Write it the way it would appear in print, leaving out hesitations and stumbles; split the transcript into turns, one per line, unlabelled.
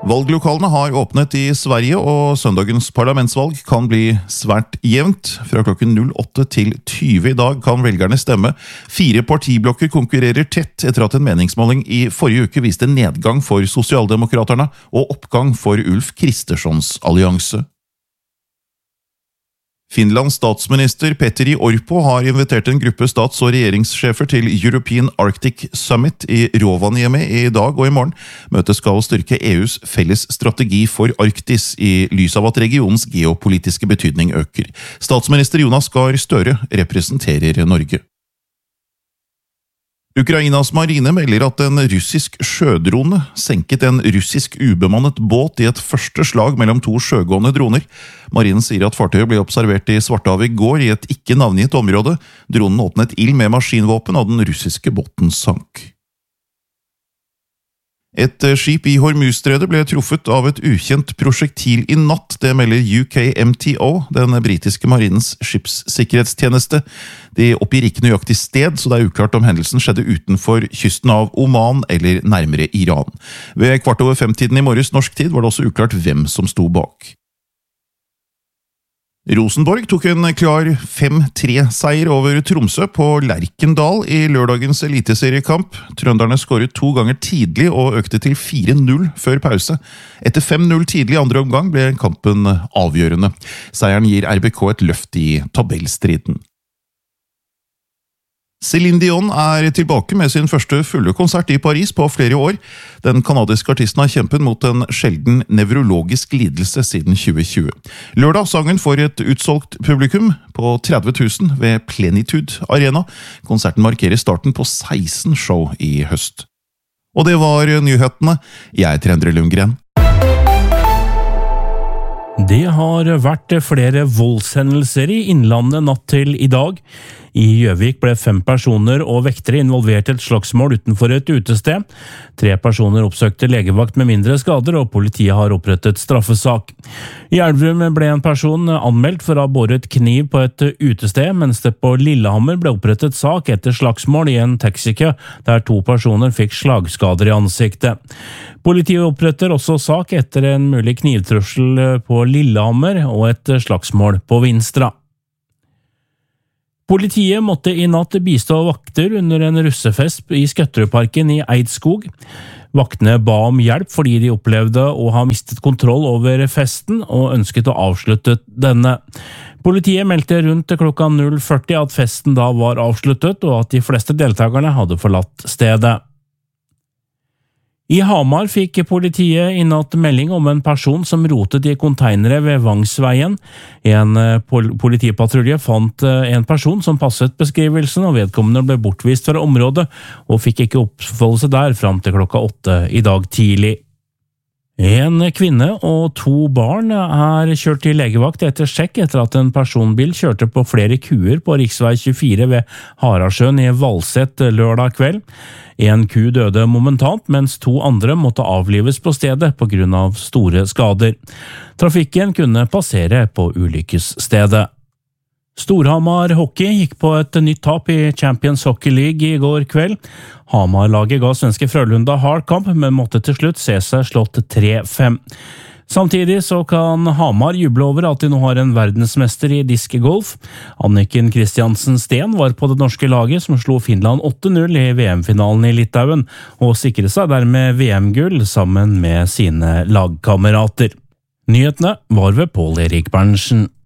Valglokalene har åpnet i Sverige, og søndagens parlamentsvalg kan bli svært jevnt. Fra klokken 08 til 20 i dag kan velgerne stemme. 4 partiblokker konkurrerer tett etter at en meningsmåling i forrige uke viste nedgang for Sosialdemokraterne og oppgang for Ulf Kristerssons allianse. Finlands statsminister Petteri Orpo har invitert en gruppe stats- og regjeringssjefer til European Arctic Summit i Rovaniemi i dag og i morgen. Møtet skal styrke EUs felles strategi for Arktis i lys av at regionens geopolitiske betydning øker. Statsminister Jonas Gahr Støre representerer Norge. Ukrainas marine melder at en russisk sjødrone senket en russisk ubemannet båt i et første slag mellom 2 sjøgående droner. Marinen sier at fartøyet ble observert i Svartehavet i går i et ikke navngitt område. Dronen åpnet ild med maskinvåpen, og den russiske båten sank. Et skip i Hormuzstredet ble truffet av et ukjent prosjektil i natt, det melder UKMTO, den britiske marinens skipssikkerhetstjeneste. De oppgir ikke nøyaktig sted, så det er uklart om hendelsen skjedde utenfor kysten av Oman eller nærmere Iran. Ved 4:15 i morges norsk tid var det også uklart hvem som sto bak. Rosenborg tok en klar 5-3-seier over Tromsø på Lerkendal i lørdagens eliteseriekamp. Trønderne skåret 2 ganger tidlig og økte til 4-0 før pause. Etter 5-0 tidlig i andre omgang ble kampen avgjørende. Seieren gir RBK et løft i tabellstriden. Céline Dion er tilbake med sin første fulle konsert i Paris på flere år. Den kanadiske artisten har kjempet mot en sjelden nevrologisk lidelse siden 2020. Lørdag sang hun for et utsolgt publikum på 30 000 ved Plenitude Arena. Konserten markerer starten på 16 show i høst. Og det var nyhetene. Jeg heter Endre Lundgren.
Det har vært flere voldshendelser i Innlandet natt til i dag. I Gjøvik ble 5 personer og vektere involvert i et slagsmål utenfor et utested. 3 personer oppsøkte legevakt med mindre skader, og politiet har opprettet straffesak. I Elverum ble en person anmeldt for å ha båret kniv på et utested, mens det på Lillehammer ble opprettet sak etter slagsmål i en taxikø, der 2 personer fikk slagskader i ansiktet. Politiet oppretter også sak etter en mulig knivtrussel på Lillehammer og et slagsmål på Vinstra. Politiet måtte i natt bistå vakter under en russefest i Skøtterudparken i Eidskog. Vaktene ba om hjelp fordi de opplevde å ha mistet kontroll over festen og ønsket å avslutte denne. Politiet meldte rundt klokka 0:40 at festen da var avsluttet, og at de fleste deltakerne hadde forlatt stedet. I Hamar fikk politiet i natt melding om en person som rotet i konteinere ved Vangsveien. En politipatrulje fant en person som passet beskrivelsen, og vedkommende ble bortvist fra området og fikk ikke oppholde seg der fram til klokka 8 i dag tidlig. En kvinne og 2 barn er kjørt til legevakt etter sjekk etter at en personbil kjørte på flere kuer på riksvei 24 ved Harasjøen i Valset lørdag kveld. En ku døde momentant, mens 2 andre måtte avlives på stedet på grunn av store skader. Trafikken kunne passere på ulykkesstedet. Storhamar Hockey gikk på et nytt tap i Champions Hockey League i går kveld. Hamar-laget ga svenske Frølunda hard kamp, men måtte til slutt se seg slått 3-5. Samtidig så kan Hamar juble over at de nå har en verdensmester i diskegolf. Anniken Kristiansen Sten var på det norske laget som slo Finland 8-0 i VM-finalen i Litauen, og sikret seg dermed VM-gull sammen med sine lagkamerater. Nyhetene var ved Pål Erik Berntsen.